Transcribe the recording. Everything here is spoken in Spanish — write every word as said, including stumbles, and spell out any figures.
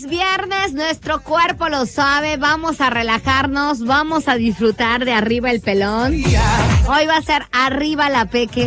viernes, nuestro cuerpo lo sabe, vamos a relajarnos, vamos a disfrutar de arriba el pelón. Hoy va a ser arriba la peque.